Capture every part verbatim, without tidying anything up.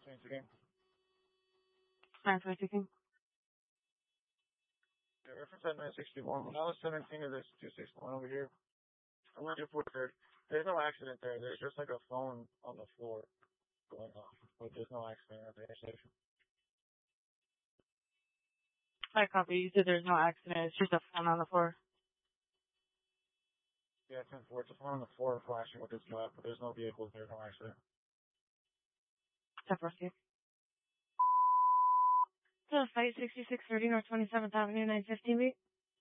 Change the game. nine twenty-two. Yeah, reference at nine sixty-one. When I was seventeen, it is two sixty-one over here. I went to Fort Third. There's no accident there. There's just like a phone on the floor going off. But there's no accident at the intersection. I copy. You said there's no accident. It's just a phone on the floor. Yeah, ten four. It's a phone on the floor flashing with its lap, but there's no vehicles there. No accident. ten four, Steve. So, Site sixty-six thirty North twenty-seventh Avenue, nine fifteen B.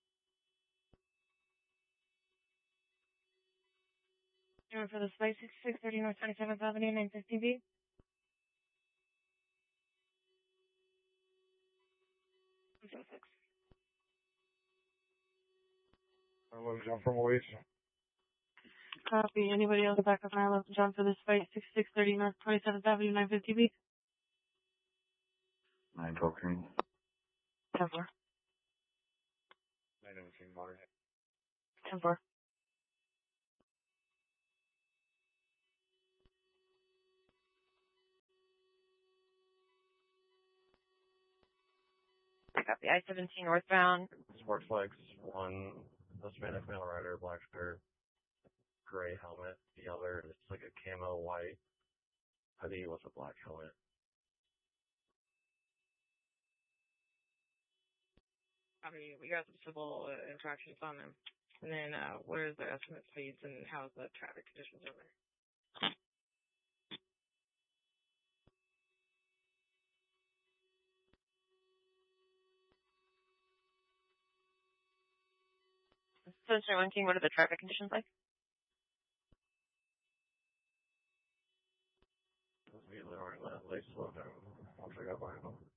Doing for the Site sixty-six thirty North twenty-seventh Avenue, nine fifteen B. one oh six. Hello, John from Oasis. Copy. Anybody else back up nine eleven John for this Site sixty-six thirty North twenty-seventh Avenue, nine fifteen B? nine twelve. ten four. nine seventeen Modern. ten four. Copy. I seventeen northbound. Sportflex, one Hispanic male rider, black shirt, gray helmet. The other is like a camo white hoodie with a black helmet. I mean, we got some civil uh, infractions on them. And then, uh, what are the estimate speeds and how's the traffic conditions over there? Sunshine One King, what are the traffic conditions like? We literally let at least slow down once I got behind them.